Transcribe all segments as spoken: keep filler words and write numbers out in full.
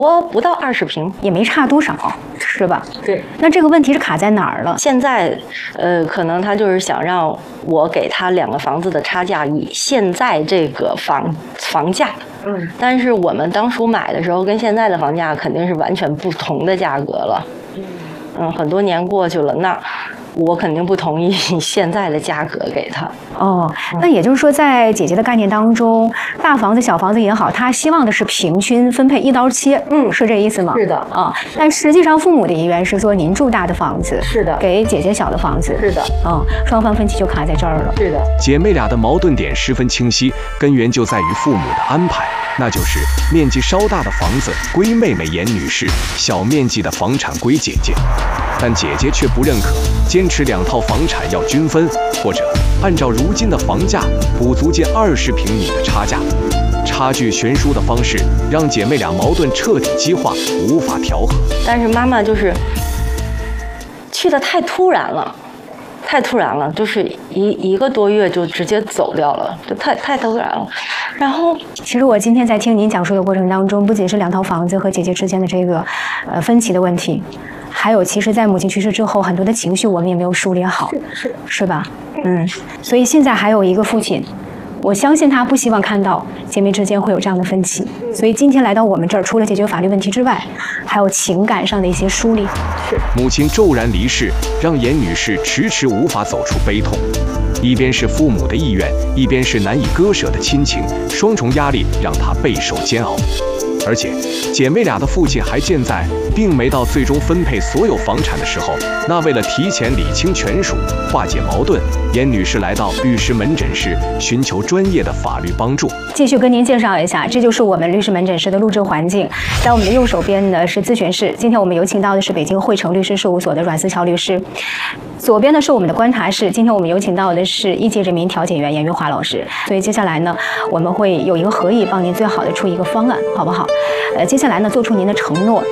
我不到二十平， 也没差多少，是吧？ 对。 那这个问题是卡在哪儿了？ 现在，呃，可能他就是想让我给他两个房子的差价以现在这个房房价，嗯，但是我们当初买的时候跟现在的房价肯定是完全不同的价格了，嗯，很多年过去了，那。我肯定不同意以现在的价格给他。 哦，那也就是说，在姐姐的概念当中，大房子、小房子也好，她希望的是平均分配，一刀切。嗯，是这意思吗？ 是的啊。但实际上，父母的意愿是说，您住大的房子， 是的， 给姐姐小的房子， 是的。 啊，双方分歧就卡在这儿了。 是的。 姐妹俩的矛盾点十分清晰，根源就在于父母的安排，那就是面积稍大的房子归妹妹严女士，小面积的房产归姐姐。但姐姐却不认可，坚持两套房产要均分，或者按照如今的房价补足近二十平米的差价。差距悬殊的方式让姐妹俩矛盾彻底激化，无法调和。 但是妈妈就是去的太突然了，太突然了，就是一一个多月就直接走掉了，就太太突然了。然后， 其实我今天在听您讲述的过程当中，不仅是两套房子和姐姐之间的这个呃分歧的问题。还有，其实，在母亲去世之后，很多的情绪我们也没有梳理好， 是是是吧？嗯，所以现在还有一个父亲，我相信他不希望看到姐妹之间会有这样的分歧。所以今天来到我们这儿，除了解决法律问题之外，还有情感上的一些梳理。 是。 母亲骤然离世，让严女士迟迟无法走出悲痛。一边是父母的意愿，一边是难以割舍的亲情，双重压力让她备受煎熬。而且，姐妹俩的父亲还健在，并没到最终分配所有房产的时候。那为了提前理清权属，化解矛盾，严女士来到律师门诊室，寻求专业的法律帮助。 继续跟您介绍一下，这就是我们律师门诊室的录制环境。在我们的右手边呢是咨询室，今天我们有请到的是北京汇成律师事务所的阮思乔律师。左边呢是我们的观察室，今天我们有请到的是一级人民调解员严玉华老师。所以接下来呢，我们会有一个合议，帮您最好的出一个方案，好不好？呃，接下来呢，做出您的承诺。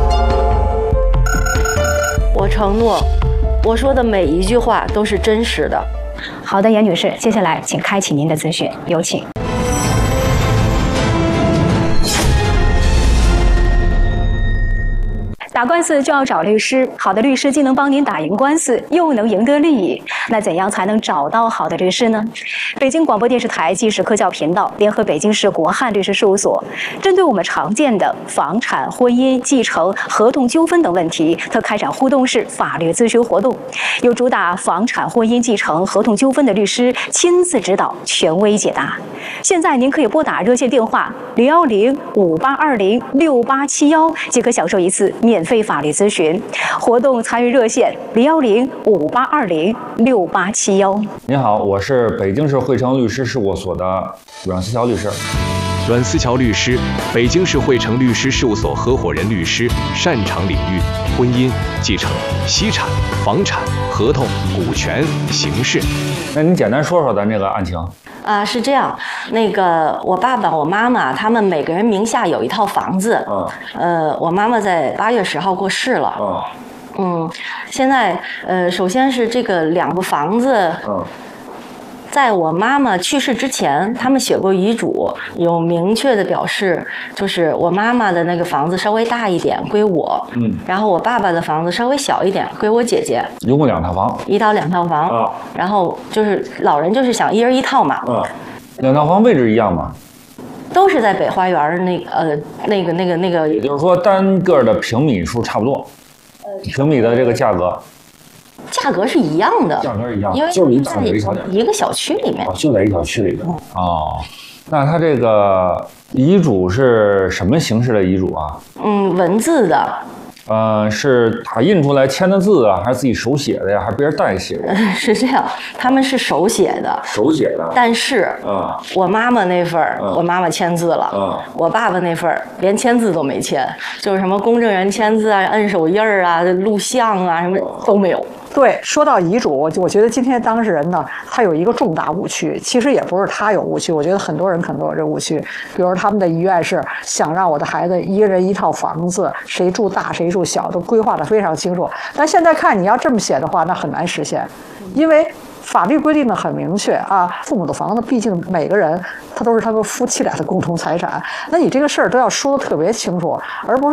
我承诺，我说的每一句话都是真实的。 好的，严女士，接下来请开启您的咨询，有请。打官司就要找律师，好的律师既能帮您打赢官司，又能赢得利益。那怎样才能找到好的律师呢？北京广播电视台纪实科教频道联合北京市国汉律师事务所，针对我们常见的房产、婚姻、继承、合同纠纷等问题，特开展互动式法律咨询活动，有主打房产、婚姻、继承、合同纠纷的律师亲自指导，权威解答。现在您可以拨打热线电话零幺零五八二零六八七幺，即可享受一次免费法律咨询。活动参与热线零幺零五八二零六八七幺。 您好，我是北京市汇成律师事务所的阮思乔律师。 阮思乔律师，北京市汇成律师事务所合伙人律师，擅长领域婚姻、继承、息产、房产、合同、股权、刑事。 那您简单说说咱这个案情。 啊，是这样，那个我爸爸、我妈妈他们每个人名下有一套房子。 嗯。 呃，我妈妈在八月十号过世了。 嗯。 嗯，现在呃，首先是这个两个房子。 嗯。 在我妈妈去世之前，他们写过遗嘱，有明确的表示，就是我妈妈的那个房子稍微大一点归我， 嗯， 然后我爸爸的房子稍微小一点归我姐姐， 一共两套房， 一套两套房， 啊， 然后就是老人就是想一人一套嘛， 嗯，两套房位置一样吗？ 都是在北花园那个呃那个那个那个， 也就是说单个的平米数差不多，平米的这个价格。 价格是一样的， 价格是一样， 因为就是一在一个小区里面， 哦，就在一小区里边。哦，那他这个遗嘱是什么形式的遗嘱啊？ 嗯，文字的。 呃，是打印出来签的字啊，还是自己手写的呀？还是别人代写的？ 是这样，他们是手写的， 手写的。 但是， 嗯， 我妈妈那份儿， 嗯、 我妈妈签字了， 嗯， 我爸爸那份儿连签字都没签，就是什么公证人签字啊、摁手印儿啊、录像啊，什么都没有。 对，说到遗嘱，我我觉得今天当事人呢，他有一个重大误区，其实也不是他有误区，我觉得很多人可能都有这误区。比如他们的遗愿是想让我的孩子一人一套房子，谁住大谁住小都规划得非常清楚。但现在看你要这么写的话，那很难实现，因为法律规定的很明确啊，父母的房子毕竟每个人他都是他们夫妻俩的共同财产，那你这个事儿都要说的特别清楚，而不是。